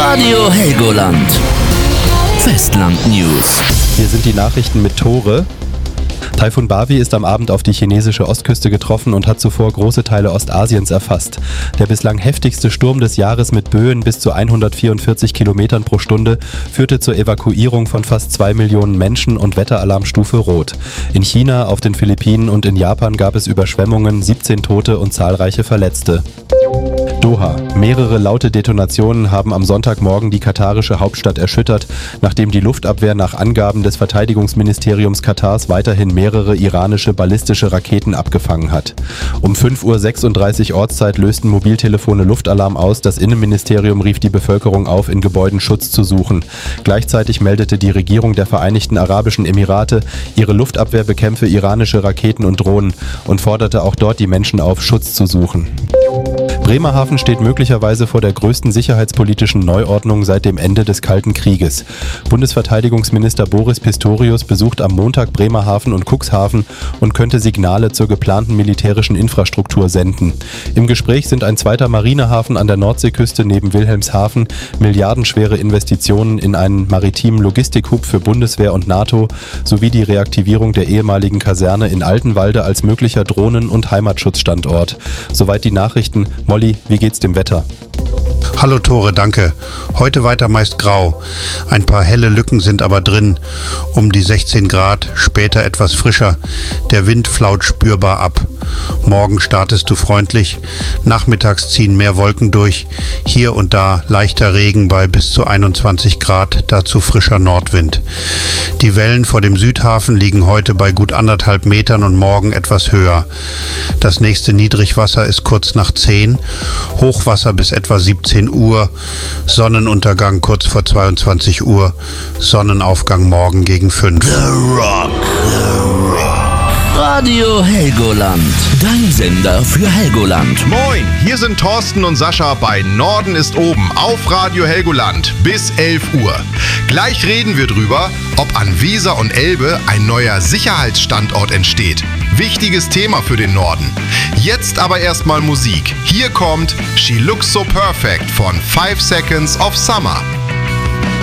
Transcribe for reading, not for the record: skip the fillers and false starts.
Radio Helgoland. Festland News. Hier sind die Nachrichten mit Tore. Taifun Bavi ist am Abend auf die chinesische Ostküste getroffen und hat zuvor große Teile Ostasiens erfasst. Der bislang heftigste Sturm des Jahres mit Böen bis zu 144 Kilometern pro Stunde führte zur Evakuierung von fast 2 Millionen Menschen und Wetteralarmstufe Rot. In China, auf den Philippinen und in Japan gab es Überschwemmungen, 17 Tote und zahlreiche Verletzte. Doha. Mehrere laute Detonationen haben am Sonntagmorgen die katarische Hauptstadt erschüttert, nachdem die Luftabwehr nach Angaben des Verteidigungsministeriums Katars weiterhin mehrere iranische ballistische Raketen abgefangen hat. Um 5:36 Uhr Ortszeit lösten Mobiltelefone Luftalarm aus. Das Innenministerium rief die Bevölkerung auf, in Gebäuden Schutz zu suchen. Gleichzeitig meldete die Regierung der Vereinigten Arabischen Emirate, ihre Luftabwehr bekämpfe iranische Raketen und Drohnen und forderte auch dort die Menschen auf, Schutz zu suchen. Bremerhaven steht möglicherweise vor der größten sicherheitspolitischen Neuordnung seit dem Ende des Kalten Krieges. Bundesverteidigungsminister Boris Pistorius besucht am Montag Bremerhaven und Cuxhaven und könnte Signale zur geplanten militärischen Infrastruktur senden. Im Gespräch sind ein zweiter Marinehafen an der Nordseeküste neben Wilhelmshaven, milliardenschwere Investitionen in einen maritimen Logistikhub für Bundeswehr und NATO sowie die Reaktivierung der ehemaligen Kaserne in Altenwalde als möglicher Drohnen- und Heimatschutzstandort. Soweit die Nachrichten. Molly, wie geht's dem Wetter? Hallo Tore, danke. Heute weiter meist grau. Ein paar helle Lücken sind aber drin. Um die 16 Grad, später etwas frischer. Der Wind flaut spürbar ab. Morgen startest du freundlich. Nachmittags ziehen mehr Wolken durch. Hier und da leichter Regen bei bis zu 21 Grad, dazu frischer Nordwind. Die Wellen vor dem Südhafen liegen heute bei gut 1,5 Metern und morgen etwas höher. Das nächste Niedrigwasser ist kurz nach 10, Hochwasser bis etwa 17 Uhr, Sonnenuntergang kurz vor 22 Uhr, Sonnenaufgang morgen gegen 5. The Rock. Radio Helgoland. Dein Sender für Helgoland. Moin, hier sind Thorsten und Sascha bei Norden ist oben auf Radio Helgoland bis 11 Uhr. Gleich reden wir drüber, ob an Weser und Elbe ein neuer Sicherheitsstandort entsteht. Wichtiges Thema für den Norden. Jetzt aber erstmal Musik. Hier kommt She Looks So Perfect von 5 Seconds of Summer.